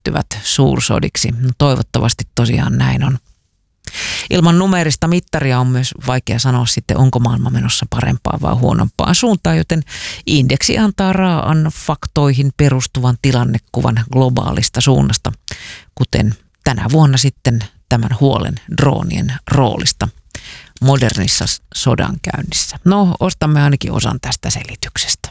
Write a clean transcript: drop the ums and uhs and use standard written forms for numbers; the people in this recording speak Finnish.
kehittyvät suursodiksi. No, toivottavasti tosiaan näin on. Ilman numeerista mittaria on myös vaikea sanoa sitten, onko maailma menossa parempaan vai huonompaan suuntaan, joten indeksi antaa raaan faktoihin perustuvan tilannekuvan globaalista suunnasta, kuten tänä vuonna sitten tämän huolen droonien roolista modernissa sodankäynnissä. No, ostamme ainakin osan tästä selityksestä.